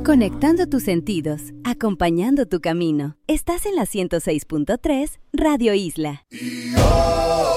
Conectando tus sentidos, acompañando tu camino. Estás en la 106.3 Radio Isla.